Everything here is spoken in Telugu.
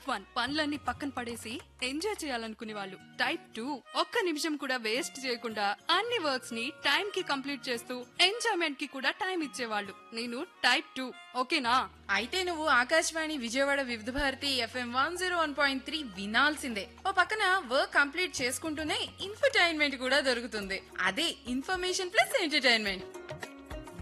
టైప్ 1 పనులన్నీ పక్కన పడేసి ఎంజాయ్ చేయాలనుకునే వాళ్ళు. టైప్ 2 ఒక్క నిమిషం కూడా వేస్ట్ చేయకుండా అన్ని వర్క్స్ ని టైం కి కంప్లీట్ చేస్తూ ఎంజాయ్మెంట్ కి కూడా టైం ఇచ్చేవాళ్ళు. నేను టైప్ 2. ఓకేనా? అయితే నువ్వు ఆకాశవాణి విజయవాడ వివిధ భారతి FM 101.3 వినాల్సిందే. ఓ పక్కన వర్క్ కంప్లీట్ చేసుకుంటూనే ఇన్ఫర్టైన్మెంట్ కూడా దొరుకుతుంది. అదే ఇన్ఫర్మేషన్ ప్లస్ ఎంటర్టైన్మెంట్.